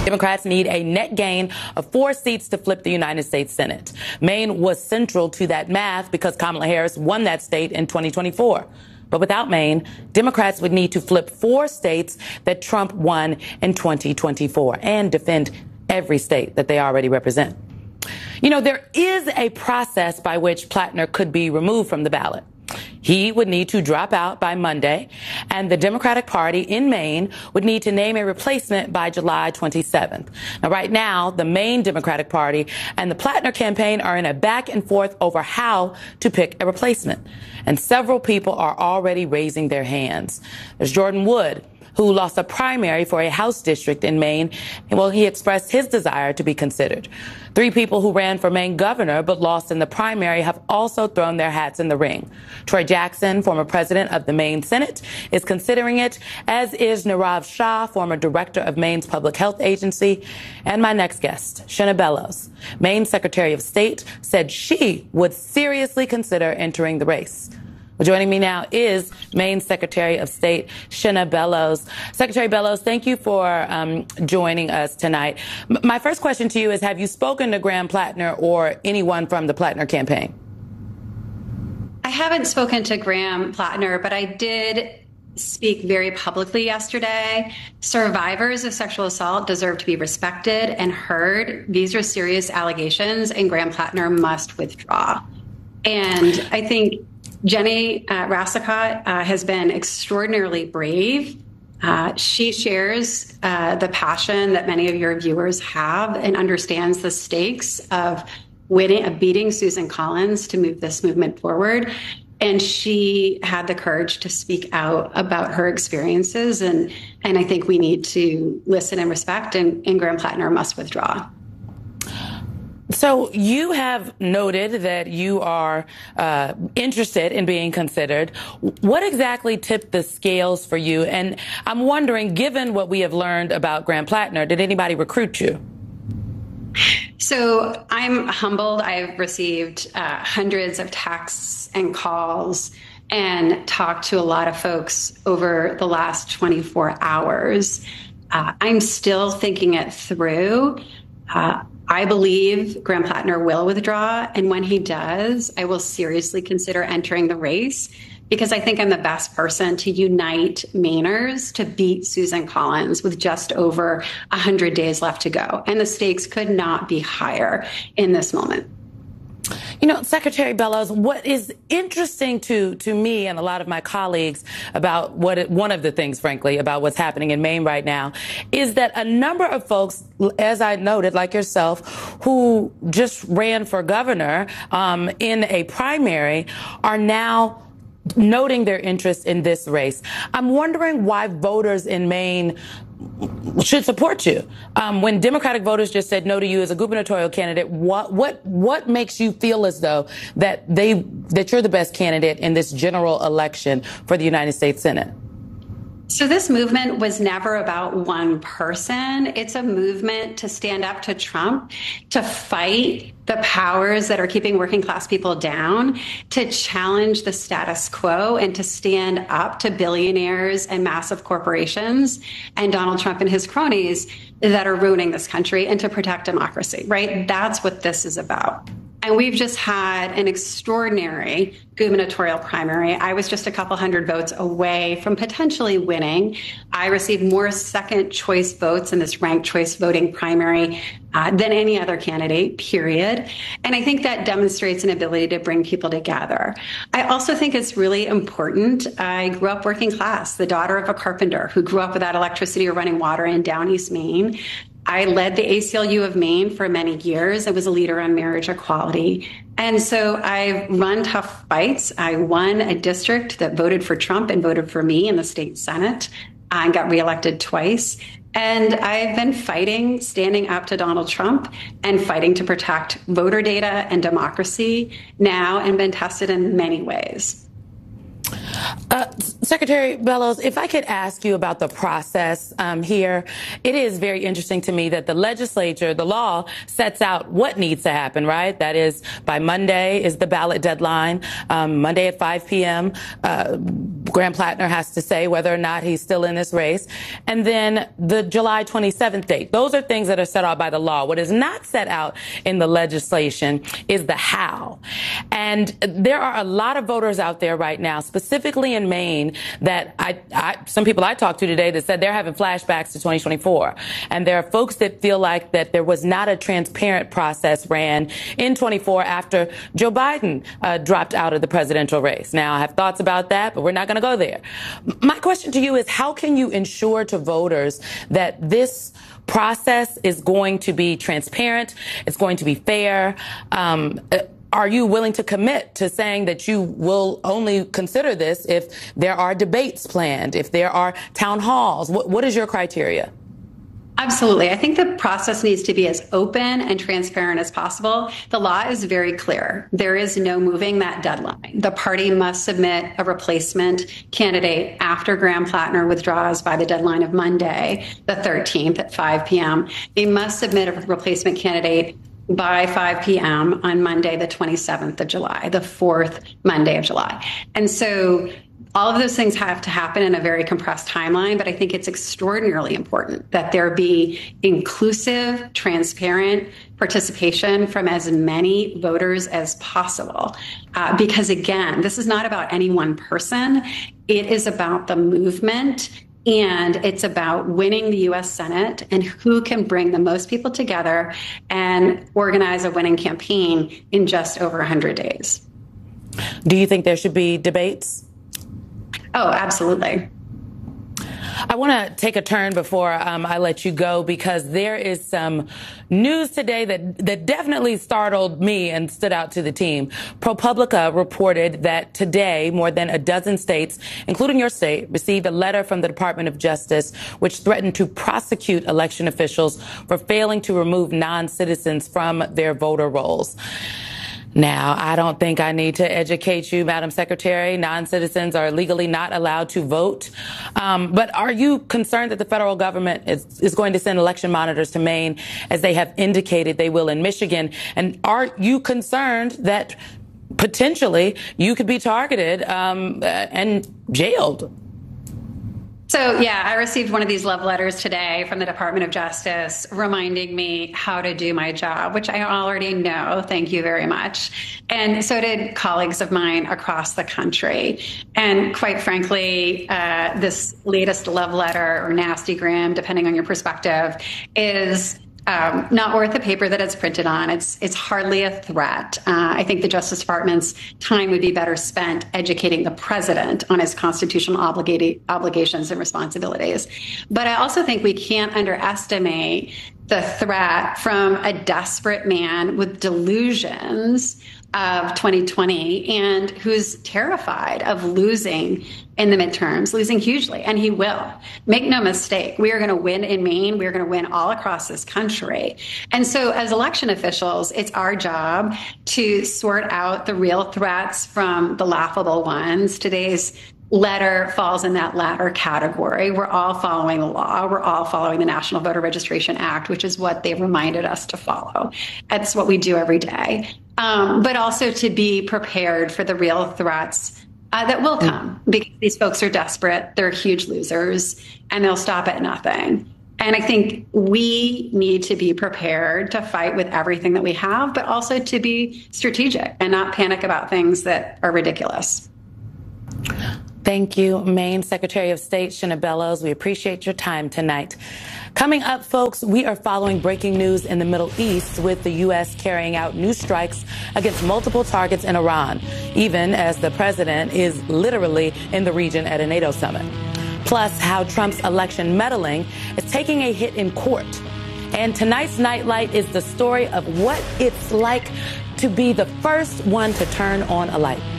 Democrats need a net gain of 4 seats to flip the United States Senate. Maine was central to that math because Kamala Harris won that state in 2024. But without Maine, Democrats would need to flip 4 states that Trump won in 2024 and defend every state that they already represent. You know, there is a process by which Plattner could be removed from the ballot. He would need to drop out by Monday, and the Democratic Party in Maine would need to name a replacement by July 27th. Now, right now, the Maine Democratic Party and the Plattner campaign are in a back and forth over how to pick a replacement. And several people are already raising their hands. There's Jordan Wood, who lost a primary for a House district in Maine. Well, he expressed his desire to be considered. 3 people who ran for Maine governor but lost in the primary have also thrown their hats in the ring. Troy Jackson, former president of the Maine Senate, is considering it, as is Nirav Shah, former director of Maine's Public Health Agency. And my next guest, Shenna Bellows, Maine Secretary of State, said she would seriously consider entering the race. Well, joining me now is Maine Secretary of State Shenna Bellows. Secretary Bellows, thank you for joining us tonight. My first question to you is, have you spoken to Graham Plattner or anyone from the Plattner campaign? I haven't spoken to Graham Plattner, but I did speak very publicly yesterday. Survivors of sexual assault deserve to be respected and heard. These are serious allegations, and Graham Plattner must withdraw. And I think Jenny Rassicot has been extraordinarily brave. She shares the passion that many of your viewers have and understands the stakes of beating Susan Collins to move this movement forward. And she had the courage to speak out about her experiences. And I think we need to listen and respect, and Graham Plattner must withdraw. So you have noted that you are interested in being considered. What exactly tipped the scales for you? And I'm wondering, given what we have learned about Graham Plattner, did anybody recruit you? So I'm humbled. I've received hundreds of texts and calls and talked to a lot of folks over the last 24 hours. I'm still thinking it through. I believe Graham Plattner will withdraw, and when he does, I will seriously consider entering the race, because I think I'm the best person to unite Mainers to beat Susan Collins with just over 100 days left to go. And the stakes could not be higher in this moment. You know, Secretary Bellows, what is interesting to me and a lot of my colleagues about one of the things, frankly, about what's happening in Maine right now is that a number of folks, as I noted, like yourself, who just ran for governor in a primary are now noting their interest in this race. I'm wondering why voters in Maine should support you. When Democratic voters just said no to you as a gubernatorial candidate, what makes you feel as though that you're the best candidate in this general election for the United States Senate? So this movement was never about one person. It's a movement to stand up to Trump, to fight the powers that are keeping working class people down, to challenge the status quo, and to stand up to billionaires and massive corporations and Donald Trump and his cronies that are ruining this country, and to protect democracy, right? That's what this is about. And we've just had an extraordinary gubernatorial primary. I was just a couple hundred votes away from potentially winning. I received more second choice votes in this ranked choice voting primary than any other candidate, period. And I think that demonstrates an ability to bring people together. I also think it's really important. I grew up working class, the daughter of a carpenter who grew up without electricity or running water in down East Maine. I led the ACLU of Maine for many years. I was a leader on marriage equality. And so I've run tough fights. I won a district that voted for Trump and voted for me in the state Senate. I got reelected twice. And I've been fighting, standing up to Donald Trump and fighting to protect voter data and democracy now, and been tested in many ways. Secretary Bellows, if I could ask you about the process here, it is very interesting to me that the legislature, the law, sets out what needs to happen, right? That is, by Monday is the ballot deadline, Monday at 5 p.m. Graham Plattner has to say whether or not he's still in this race. And then the July 27th date. Those are things that are set out by the law. What is not set out in the legislation is the how. And there are a lot of voters out there right now, specifically in Maine, that some people I talked to today that said they're having flashbacks to 2024. And there are folks that feel like that there was not a transparent process ran in 24 after Joe Biden dropped out of the presidential race. Now, I have thoughts about that, but we're not going to go there. My question to you is, how can you ensure to voters that this process is going to be transparent, it's going to be fair? Are you willing to commit to saying that you will only consider this if there are debates planned, if there are town halls? What is your criteria? Absolutely. I think the process needs to be as open and transparent as possible. The law is very clear. There is no moving that deadline. The party must submit a replacement candidate after Graham Plattner withdraws by the deadline of Monday, the 13th at 5 p.m. They must submit a replacement candidate by 5 p.m. on Monday, the 27th of July, the fourth Monday of July. And so all of those things have to happen in a very compressed timeline, but I think it's extraordinarily important that there be inclusive, transparent participation from as many voters as possible. Because again, this is not about any one person. It is about the movement, and it's about winning the U.S. Senate and who can bring the most people together and organize a winning campaign in just over 100 days. Do you think there should be debates? Oh, absolutely. I want to take a turn before I let you go, because there is some news today that definitely startled me and stood out to the team. ProPublica reported that today more than a dozen states, including your state, received a letter from the Department of Justice which threatened to prosecute election officials for failing to remove non-citizens from their voter rolls. Now, I don't think I need to educate you, Madam Secretary. Non-citizens are legally not allowed to vote. But are you concerned that the federal government is going to send election monitors to Maine, as they have indicated they will in Michigan? And are you concerned that potentially you could be targeted and jailed? So, yeah, I received one of these love letters today from the Department of Justice reminding me how to do my job, which I already know. Thank you very much. And so did colleagues of mine across the country. And quite frankly, this latest love letter, or nasty gram, depending on your perspective, is not worth the paper that it's printed on. It's hardly a threat. I think the Justice Department's time would be better spent educating the president on his constitutional obligations and responsibilities. But I also think we can't underestimate the threat from a desperate man with delusions of 2020 and who's terrified of losing in the midterms, losing hugely, and he will. Make no mistake, we are going to win in Maine. We are going to win all across this country. And so as election officials, it's our job to sort out the real threats from the laughable ones. Today's letter falls in that latter category. We're all following the law. We're all following the National Voter Registration Act, which is what they've reminded us to follow. That's what we do every day. But also to be prepared for the real threats that will come, because these folks are desperate. They're huge losers, and they'll stop at nothing. And I think we need to be prepared to fight with everything that we have, but also to be strategic and not panic about things that are ridiculous. Thank you, Maine Secretary of State Shenna Bellows. We appreciate your time tonight. Coming up, folks, we are following breaking news in the Middle East, with the U.S. carrying out new strikes against multiple targets in Iran, even as the president is literally in the region at a NATO summit. Plus, how Trump's election meddling is taking a hit in court. And tonight's Nightlight is the story of what it's like to be the first one to turn on a light.